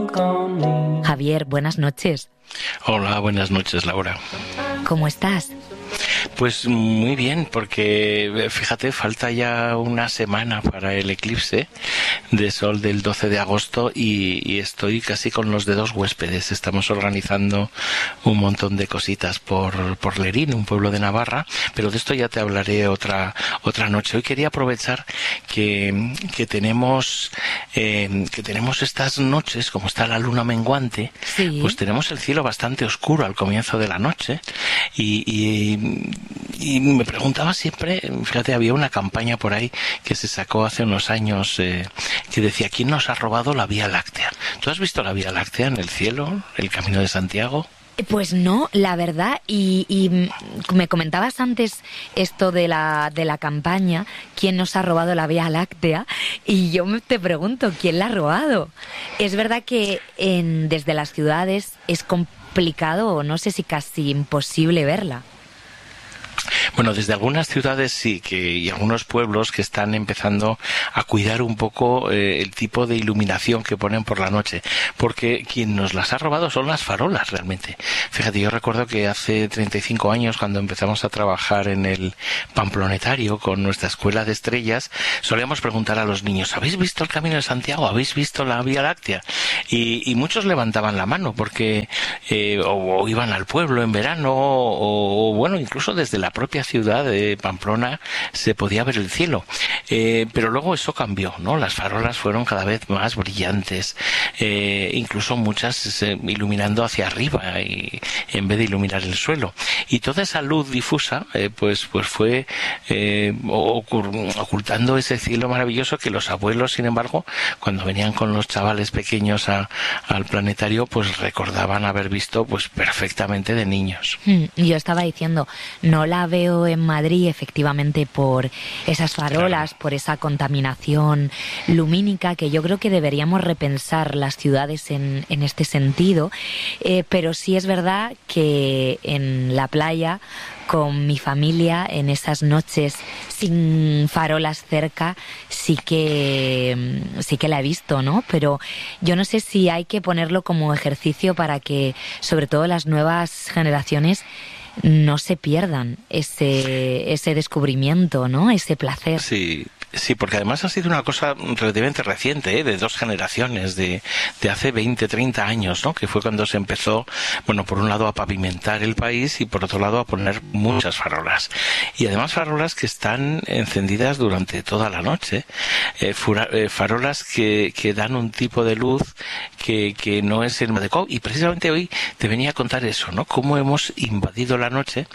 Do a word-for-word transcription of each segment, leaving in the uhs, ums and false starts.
Javier, buenas noches. Hola, buenas noches, Laura. ¿Cómo estás? Pues muy bien, porque fíjate, falta ya una semana para el eclipse de sol del doce de agosto y, y estoy casi con los dedos huéspedes. Estamos organizando un montón de cositas por, por Lerín, un pueblo de Navarra, pero de esto ya te hablaré otra otra noche. Hoy quería aprovechar que, que tenemos eh, que tenemos estas noches, como está la luna menguante, sí. Pues tenemos el cielo bastante oscuro al comienzo de la noche y, y Y me preguntaba siempre, fíjate, había una campaña por ahí que se sacó hace unos años eh, que decía, ¿quién nos ha robado la Vía Láctea? ¿Tú has visto la Vía Láctea en el cielo, el Camino de Santiago? Pues no, la verdad, y, y me comentabas antes esto de la de la campaña, ¿quién nos ha robado la Vía Láctea? Y yo te pregunto, ¿quién la ha robado? Es verdad que en, desde las ciudades es complicado, o no sé si casi imposible verla. Bueno, desde algunas ciudades sí, que y algunos pueblos que están empezando a cuidar un poco eh, el tipo de iluminación que ponen por la noche, porque quien nos las ha robado son las farolas realmente. Fíjate, yo recuerdo que hace treinta y cinco años, cuando empezamos a trabajar en el Pamplonetario con nuestra escuela de estrellas, solíamos preguntar a los niños, ¿habéis visto el Camino de Santiago? ¿Habéis visto la Vía Láctea? Y, y muchos levantaban la mano porque eh, o, o iban al pueblo en verano o, o bueno, incluso desde la propia ciudad de Pamplona se podía ver el cielo, eh, pero luego eso cambió, ¿no? Las farolas fueron cada vez más brillantes, eh, incluso muchas eh, iluminando hacia arriba y en vez de iluminar el suelo, y toda esa luz difusa eh, pues pues fue eh, ocultando ese cielo maravilloso que los abuelos, sin embargo, cuando venían con los chavales pequeños a, al planetario, pues recordaban haber visto pues perfectamente de niños. Yo estaba diciendo, no la veo en Madrid efectivamente por esas farolas, claro, por esa contaminación lumínica, que yo creo que deberíamos repensar las ciudades en, en este sentido, eh, pero sí es verdad que en la playa con mi familia, en esas noches sin farolas cerca, sí que sí que la he visto, ¿no? Pero yo no sé si hay que ponerlo como ejercicio para que, sobre todo las nuevas generaciones, no se pierdan ese ese descubrimiento, ¿no? Ese placer. Sí. Sí, porque además ha sido una cosa relativamente reciente, ¿eh? De dos generaciones, de, de hace veinte, treinta años, ¿no? Que fue cuando se empezó, bueno, por un lado a pavimentar el país y por otro lado a poner muchas farolas. Y además farolas que están encendidas durante toda la noche, eh, fura, eh, farolas que, que dan un tipo de luz que, que no es el adecuado. Y precisamente hoy te venía a contar eso, ¿no? Cómo hemos invadido la noche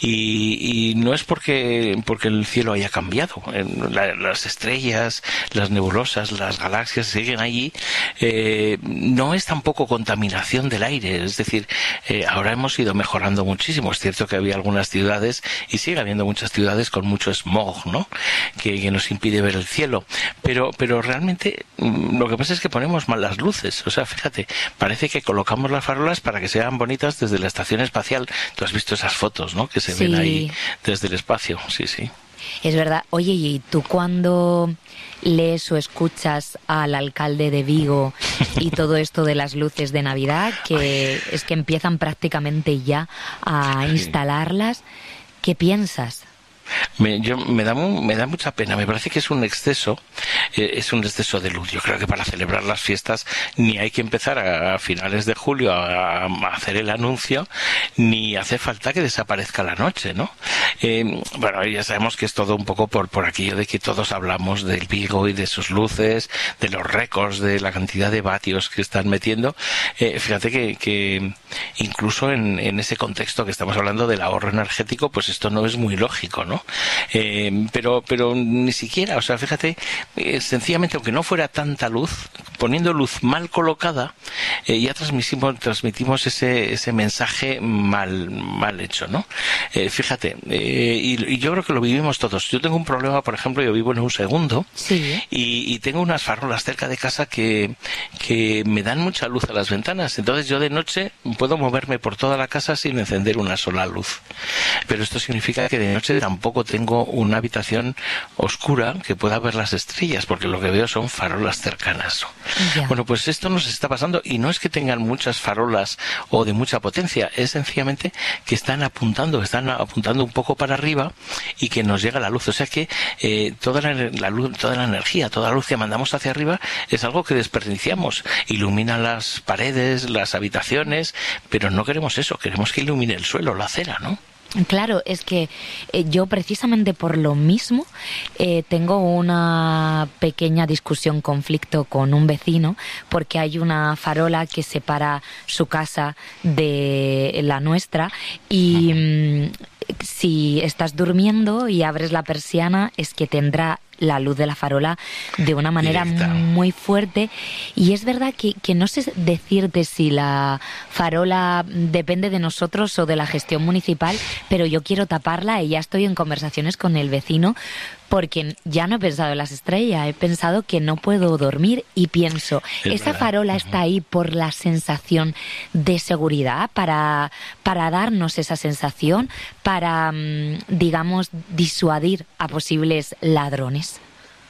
y, y no es porque, porque el cielo haya cambiado. La, las estrellas, las nebulosas, las galaxias siguen allí, eh, no es tampoco contaminación del aire, es decir, eh, ahora hemos ido mejorando muchísimo. Es cierto que había algunas ciudades, y sigue habiendo muchas ciudades con mucho smog, ¿no? Que, que nos impide ver el cielo, pero, pero realmente lo que pasa es que ponemos mal las luces, o sea, fíjate, parece que colocamos las farolas para que sean bonitas desde la estación espacial. Tú has visto esas fotos, ¿no? Que se sí. ven ahí desde el espacio, sí, sí. Es verdad. Oye, ¿y tú cuando lees o escuchas al alcalde de Vigo y todo esto de las luces de Navidad, que es que empiezan prácticamente ya a instalarlas, ¿qué piensas? Me, yo, me, da, me da mucha pena, me parece que es un exceso, eh, es un exceso de luz. Yo creo que para celebrar las fiestas ni hay que empezar a, a finales de julio a, a hacer el anuncio, ni hace falta que desaparezca la noche, ¿no? Eh, bueno, ya sabemos que es todo un poco por, por aquello de que todos hablamos del Vigo y de sus luces, de los récords, de la cantidad de vatios que están metiendo. Eh, fíjate que, que incluso en, en ese contexto que estamos hablando del ahorro energético, pues esto no es muy lógico, ¿no? Eh, pero pero ni siquiera, o sea, fíjate, eh, sencillamente, aunque no fuera tanta luz, poniendo luz mal colocada, eh, ya transmitimos transmitimos ese ese mensaje mal mal hecho, ¿no? Eh, fíjate, eh, y, y yo creo que lo vivimos todos. Yo tengo un problema, por ejemplo, yo vivo en un segundo, sí. y, y tengo unas farolas cerca de casa que que me dan mucha luz a las ventanas. Entonces yo de noche puedo moverme por toda la casa sin encender una sola luz. Pero esto significa que de noche tampoco tampoco tengo una habitación oscura que pueda ver las estrellas, porque lo que veo son farolas cercanas. Ya. Bueno, pues esto nos está pasando, y no es que tengan muchas farolas o de mucha potencia, es sencillamente que están apuntando, están apuntando un poco para arriba y que nos llega la luz. O sea que eh, toda la, la luz, toda la energía, toda la luz que mandamos hacia arriba es algo que desperdiciamos. Ilumina las paredes, las habitaciones, pero no queremos eso, queremos que ilumine el suelo, la acera, ¿no? Claro, es que eh, yo precisamente por lo mismo eh, tengo una pequeña discusión, conflicto con un vecino, porque hay una farola que separa su casa de la nuestra y mm, si estás durmiendo y abres la persiana es que tendrá la luz de la farola de una manera Directa. muy fuerte, y es verdad que, que no sé decirte si la farola depende de nosotros o de la gestión municipal, pero yo quiero taparla y ya estoy en conversaciones con el vecino porque ya no he pensado en las estrellas, he pensado que no puedo dormir y pienso, Es esa verdad. farola Ujú. está ahí por la sensación de seguridad, para, para darnos esa sensación, para, mm, digamos, disuadir a posibles ladrones.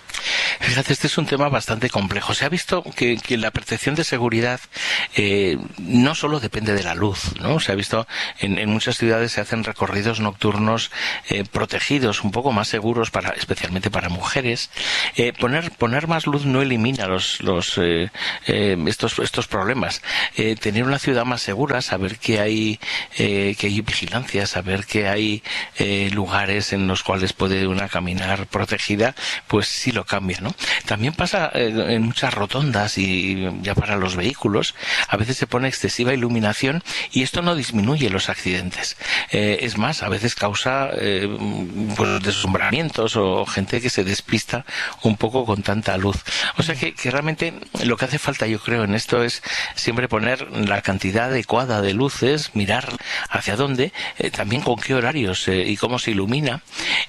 Fíjate, este es un tema bastante complejo. Se ha visto que, que la percepción de seguridad eh, no solo depende de la luz, ¿no? Se ha visto en, en muchas ciudades se hacen recorridos nocturnos eh, protegidos, un poco más seguros, para, especialmente para mujeres. Eh, poner poner más luz no elimina los los eh, eh, estos estos problemas. Eh, tener una ciudad más segura, saber que hay eh, que hay vigilancia, saber que hay eh, lugares en los cuales puede una caminar protegida, pues sí lo cambia, ¿no? También pasa eh, en muchas rotondas y ya para los vehículos, a veces se pone excesiva iluminación y esto no disminuye los accidentes. Eh, es más, a veces causa eh, pues deslumbramientos o gente que se despista un poco con tanta luz. O sea que, que realmente lo que hace falta, yo creo, en esto es siempre poner la cantidad adecuada de luces, mirar hacia dónde, eh, también con qué horarios eh, y cómo se ilumina.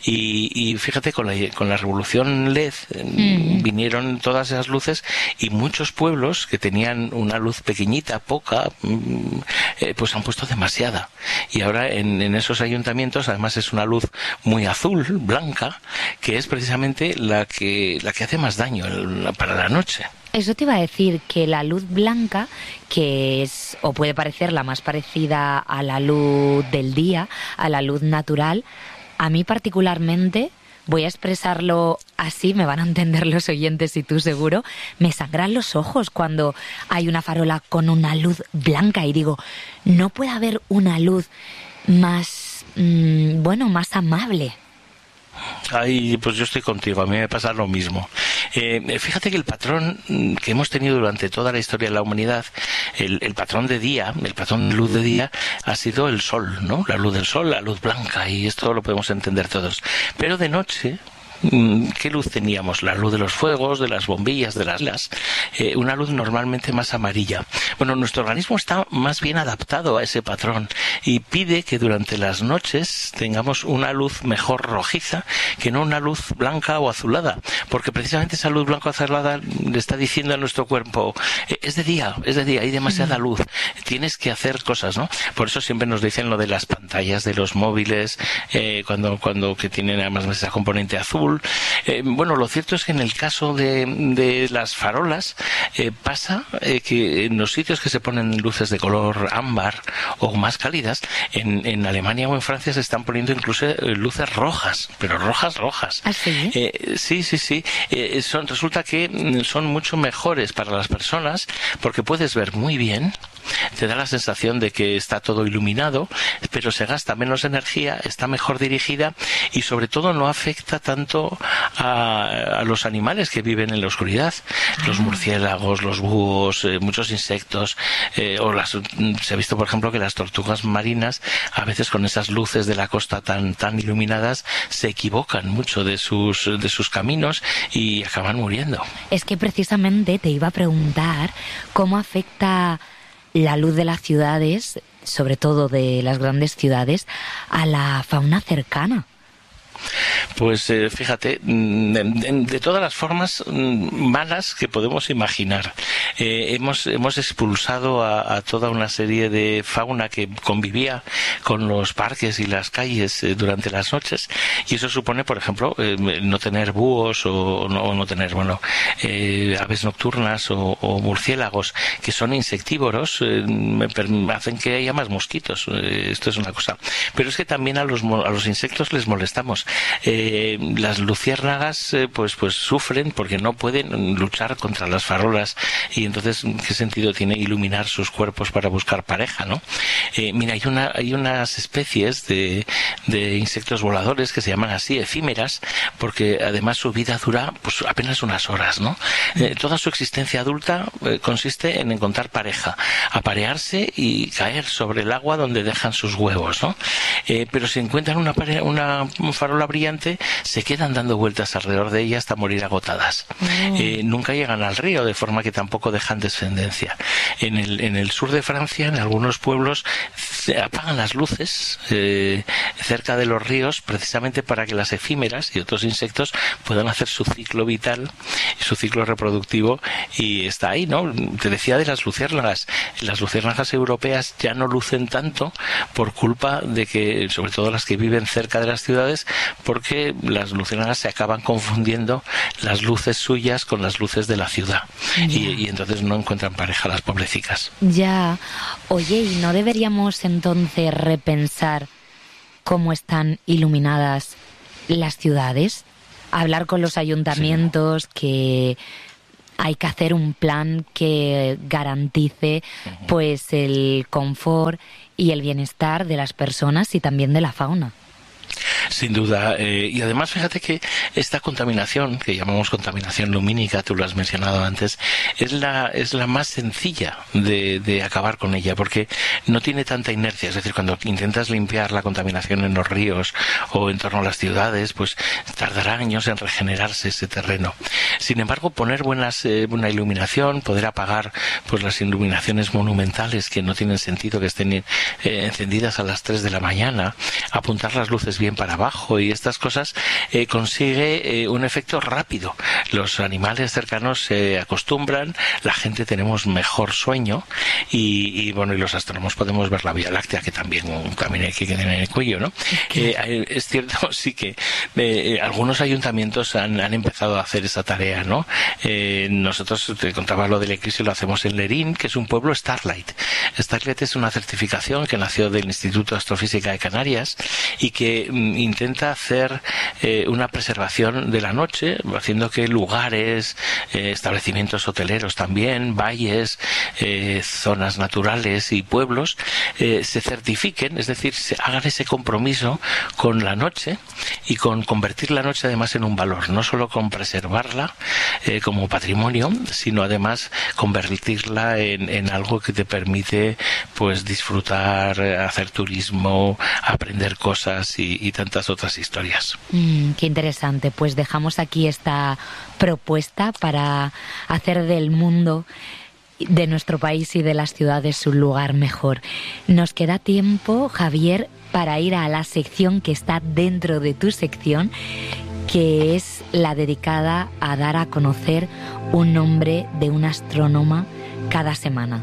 Y, y fíjate, con la, con la revolución L E D eh, mm. vinieron todas esas luces y muchos pueblos que tenían una luz pequeñita, poca, eh, pues han puesto demasiada. Y ahora en, en esos ayuntamientos además es una luz muy azul, blanca, que es precisamente la que, la que hace más daño para la noche. Eso te iba a decir, que la luz blanca, que es o puede parecer la más parecida a la luz del día, a la luz natural, a mí particularmente, voy a expresarlo así, me van a entender los oyentes y tú seguro, me sangran los ojos cuando hay una farola con una luz blanca y digo, no puede haber una luz más, mmm, bueno, más amable. Ay, pues yo estoy contigo, a mí me pasa lo mismo. Eh, fíjate que el patrón que hemos tenido durante toda la historia de la humanidad, el, el patrón de día, el patrón de luz de día, ha sido el sol, ¿no? La luz del sol, la luz blanca, y esto lo podemos entender todos. Pero de noche, ¿qué luz teníamos? La luz de los fuegos, de las bombillas, de las velas, eh, una luz normalmente más amarilla. Bueno, nuestro organismo está más bien adaptado a ese patrón y pide que durante las noches tengamos una luz mejor rojiza que no una luz blanca o azulada, porque precisamente esa luz blanca o azulada le está diciendo a nuestro cuerpo, eh, es de día, es de día, hay demasiada luz, tienes que hacer cosas, ¿no? Por eso siempre nos dicen lo de las pantallas de los móviles, eh, cuando, cuando que tienen además esa componente azul. Eh, bueno, lo cierto es que en el caso de, de las farolas eh, pasa eh, que en los sitios que se ponen luces de color ámbar o más cálidas, en, en Alemania o en Francia se están poniendo incluso eh, luces rojas, pero rojas, rojas. ¿Ah, sí? Eh, sí, sí, sí. Eh, son, resulta que son mucho mejores para las personas porque puedes ver muy bien, te da la sensación de que está todo iluminado, pero se gasta menos energía, está mejor dirigida y sobre todo no afecta tanto a, a los animales que viven en la oscuridad, ah. los murciélagos, los búhos, eh, muchos insectos, eh, o las, se ha visto por ejemplo que las tortugas marinas a veces con esas luces de la costa tan, tan iluminadas se equivocan mucho de sus, de sus caminos y acaban muriendo. Es que precisamente te iba a preguntar cómo afecta la luz de las ciudades, sobre todo de las grandes ciudades, a la fauna cercana. Pues eh, fíjate, de, de, de todas las formas malas que podemos imaginar. Eh, hemos, hemos expulsado a, a toda una serie de fauna que convivía con los parques y las calles eh, durante las noches, y eso supone, por ejemplo, eh, no tener búhos o no, o no tener, bueno, eh, aves nocturnas o, o murciélagos que son insectívoros, eh, me, me hacen que haya más mosquitos. Eh, esto es una cosa. Pero es que también a los, a los insectos les molestamos. Eh, las luciérnagas eh, pues, pues sufren porque no pueden luchar contra las farolas, y entonces ¿qué sentido tiene iluminar sus cuerpos para buscar pareja, no? Eh, mira, hay una hay unas especies de, de insectos voladores que se llaman así, efímeras, porque además su vida dura pues apenas unas horas, ¿no? Eh, toda su existencia adulta eh, consiste en encontrar pareja, aparearse y caer sobre el agua donde dejan sus huevos, ¿no? Eh, pero si encuentran una, pare- una farola brillante, se quedan dando vueltas alrededor de ella hasta morir agotadas. Mm. Eh, nunca llegan al río, de forma que tampoco dejan descendencia. En el, en el sur de Francia, en algunos pueblos, se apagan las luces eh, cerca de los ríos, precisamente para que las efímeras y otros insectos puedan hacer su ciclo vital y su ciclo reproductivo, y está ahí, ¿no? Te decía de las luciérnagas. Las luciérnagas europeas ya no lucen tanto por culpa de que, sobre todo las que viven cerca de las ciudades, porque las luciérnagas se acaban confundiendo las luces suyas con las luces de la ciudad, y, y entonces no encuentran pareja las pobrecicas. Ya. Oye, ¿y no deberíamos entonces repensar cómo están iluminadas las ciudades? Hablar con los ayuntamientos, sí, que hay que hacer un plan que garantice uh-huh. pues el confort y el bienestar de las personas y también de la fauna. Sin duda, eh, y además fíjate que esta contaminación, que llamamos contaminación lumínica, tú lo has mencionado antes, es la es la más sencilla de, de acabar con ella, porque no tiene tanta inercia. Es decir, cuando intentas limpiar la contaminación en los ríos o en torno a las ciudades, pues tardará años en regenerarse ese terreno. Sin embargo, poner buenas eh, buena iluminación, poder apagar pues las iluminaciones monumentales que no tienen sentido que estén eh, encendidas a las tres de la mañana, apuntar las luces bien para abajo y estas cosas, eh, consigue eh, un efecto rápido. Los animales cercanos se acostumbran, la gente tenemos mejor sueño, y, y bueno, y los astrónomos podemos ver la Vía Láctea, que también también hay que quedar en el cuello, ¿no? Okay. Eh, es cierto, sí que eh, algunos ayuntamientos han, han empezado a hacer esa tarea, ¿no? Eh, nosotros, te contaba lo del eclipse, lo hacemos en Lerín, que es un pueblo Starlight. Starlight es una certificación que nació del Instituto de Astrofísica de Canarias y que mm, intenta hacer eh, una preservación de la noche, haciendo que lugares, eh, establecimientos hoteleros también, valles, eh, zonas naturales y pueblos eh, se certifiquen, es decir, se hagan ese compromiso con la noche y con convertir la noche además en un valor, no solo con preservarla eh, como patrimonio, sino además convertirla en, en algo que te permite pues disfrutar, hacer turismo, aprender cosas y, y tantas otras historias. Mm, qué interesante. Pues dejamos aquí esta propuesta para hacer del mundo, de nuestro país y de las ciudades un lugar mejor. Nos queda tiempo, Javier, para ir a la sección que está dentro de tu sección, que es la dedicada a dar a conocer un nombre de una astrónoma cada semana.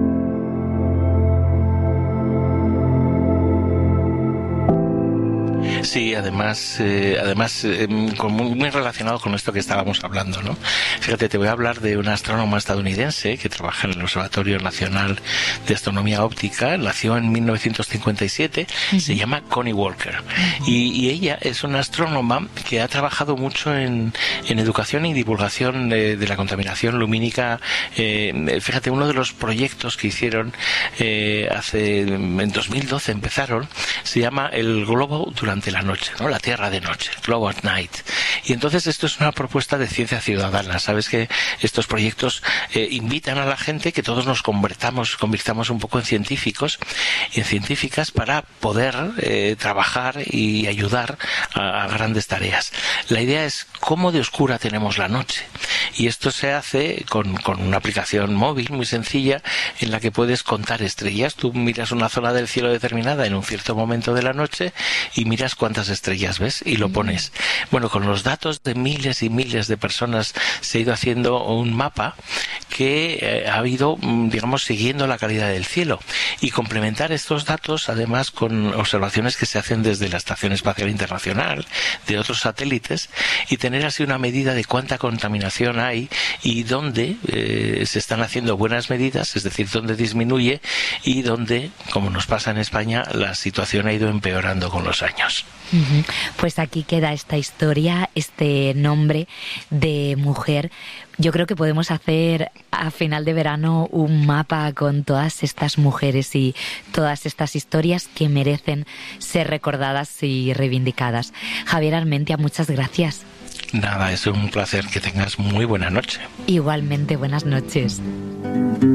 Sí, además, eh, además eh, muy, muy relacionado con esto que estábamos hablando, ¿no? Fíjate, te voy a hablar de una astrónoma estadounidense que trabaja en el Observatorio Nacional de Astronomía Óptica. Nació en mil novecientos cincuenta y siete, uh-huh. Se llama Connie Walker. Uh-huh. y, y ella es una astrónoma que ha trabajado mucho en, en educación y divulgación de, de la contaminación lumínica. Eh, fíjate, uno de los proyectos que hicieron eh, hace, en dos mil doce empezaron, se llama El Globo durante la noche, ¿no? La Tierra de noche, Globe at Night. Y entonces esto es una propuesta de ciencia ciudadana. Sabes que estos proyectos eh, invitan a la gente que todos nos convertamos, convirtamos un poco en científicos y en científicas para poder eh, trabajar y ayudar a, a grandes tareas. La idea es cómo de oscura tenemos la noche. Y esto se hace con, con una aplicación móvil muy sencilla en la que puedes contar estrellas. Tú miras una zona del cielo determinada en un cierto momento de la noche y miras cuántas cuántas estrellas ves y lo pones. Bueno, con los datos de miles y miles de personas se ha ido haciendo un mapa que eh, ha ido, digamos, siguiendo la calidad del cielo, y complementar estos datos además con observaciones que se hacen desde la Estación Espacial Internacional, de otros satélites, y tener así una medida de cuánta contaminación hay y dónde eh, se están haciendo buenas medidas, es decir, dónde disminuye y dónde, como nos pasa en España, la situación ha ido empeorando con los años. Uh-huh. Pues aquí queda esta historia, este nombre de mujer. Yo creo que podemos hacer a final de verano un mapa con todas estas mujeres y todas estas historias que merecen ser recordadas y reivindicadas. Javier Armentia, muchas gracias. Nada, es un placer, que tengas muy buena noche. Igualmente, buenas noches.